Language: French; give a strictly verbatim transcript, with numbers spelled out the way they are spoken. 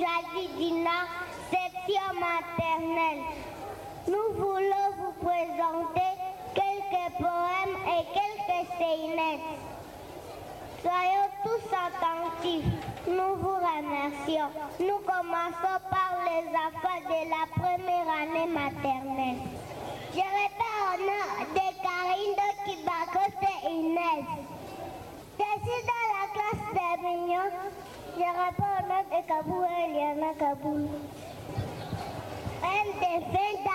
Boujadi Dina, section maternelle. Nous voulons vous présenter quelques poèmes et quelques scénettes. Soyons tous attentifs. Nous vous remercions. Nous commençons par les enfants de la première année maternelle. Je répète au nom de Karine de Kibako, c'est Inès. Je suis dans la classe des mignons. Je réponds au nom de Kabou et Eliana Kabou. Un des